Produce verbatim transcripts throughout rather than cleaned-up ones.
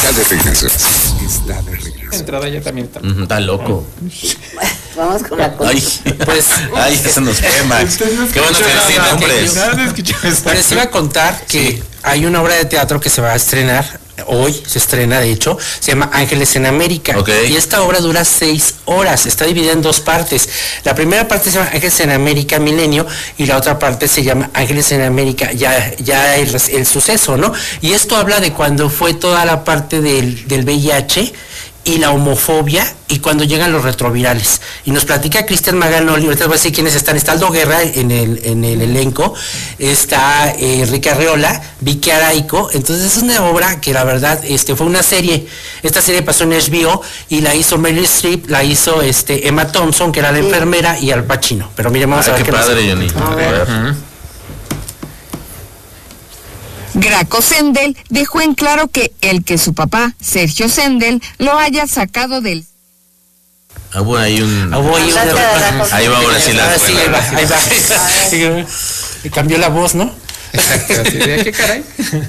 Está de regreso. Está de regreso. La entrada ya también está. Uh, está loco. Vamos con la cosa. Ay, pues, ay, eso nos quema. Qué bueno que sí, hombres. Pues les iba a contar que sí. Hay una obra de teatro que se va a estrenar. Hoy se estrena, de hecho, se llama Ángeles en América. Okay. Y esta obra dura seis horas, está dividida en dos partes. La primera parte se llama Ángeles en América Milenio y la otra parte se llama Ángeles en América, ya, ya el, el suceso, ¿no? Y esto habla de cuando fue toda la parte del, del V I H y la homofobia y cuando llegan los retrovirales. Y nos platica Cristian Maganoli, ahorita voy a decir quiénes están. Está Aldo Guerra en el, en el elenco, está eh, Enrique Arreola, Vicky Araico. Entonces es una obra que la verdad este, fue una serie. Esta serie pasó en H B O y la hizo Meryl Streep, la hizo este, Emma Thompson, que era la sí. enfermera, y Al Pacino. Pero miren, vamos ah, a ver qué, qué padre, Johnny. A ver. Uh-huh. Graco Sendel dejó en claro que el que su papá, Sergio Sendel, lo haya sacado del... Ah, bueno, hay un... Ah, bueno, ahí, una... ahí va ahora sí la... Ah, sí, ahí va, ahí va. Ahí va. Y cambió la voz, ¿no? Exacto, así de qué caray.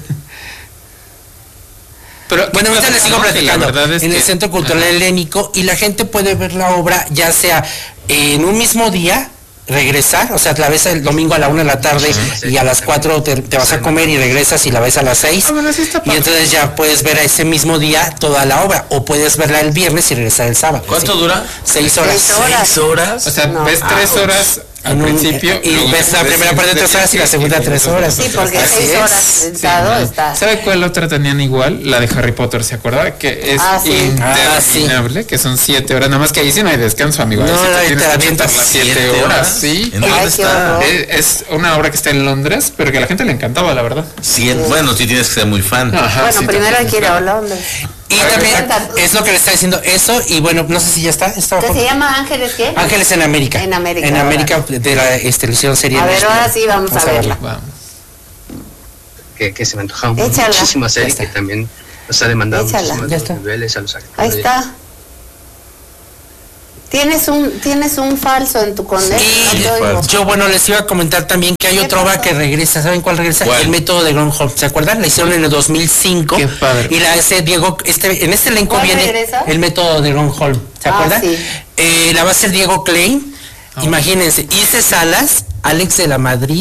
Pero bueno, ahorita les sigo platicando. Es en que... el Centro Cultural Ajá. Helénico, y la gente puede ver la obra ya sea en un mismo día, regresar, o sea, la ves el domingo a la una de la tarde sí, y a las cuatro te, te vas a comer y regresas y la ves a las seis, ah, bueno, sí y entonces ya puedes ver a ese mismo día toda la obra, o puedes verla el viernes y regresar el sábado. ¿Cuánto ¿sí? dura? Seis horas. Seis horas. ¿Seis horas? O sea, no. ves tres ah, horas al un, principio y ves la primera parte de tres horas y la segunda tres horas. Sí, porque así seis es. horas sentado sí, está. ¿Sabe cuál otra tenían igual? La de Harry Potter, ¿se acuerda? Que es ah, sí. interminable, ah, sí. que son siete horas, nada más que ahí sí no hay descanso, amigo. No, ahí no, sí te te tienes que las siete horas, sí. ¿En dónde está? Es, es una obra que está en Londres, pero que a la gente le encantaba, la verdad. Sí, sí. Bueno, sí tienes que ser muy fan. Ajá, bueno, sí, primero hay que ir a Londres. Y a también es lo que le está diciendo eso, y bueno, no sé si ya está. ¿Qué se llama Ángeles qué? Ángeles en América. En América. En América de la este, televisión serie. A ver, ahora sí vamos, vamos a verla. Vamos. Que, que se me antojaba muchísima serie que también nos ha demandado Échala. muchísimos niveles a los actores. Ahí está. Tienes un tienes un falso en tu condena. Sí, no yo bueno les iba a comentar también que hay otra obra que regresa. ¿Saben cuál regresa? ¿Cuál? El método de Gronholm. ¿Se acuerdan? La hicieron en el dos mil cinco. Qué padre. Y la ese Diego este en este elenco viene regresa? El método de Gronholm. ¿Se ah, acuerdan? Sí. Eh, la va a hacer Diego Klein. Oh. Imagínense, Ilse Salas, Alex de la Madrid.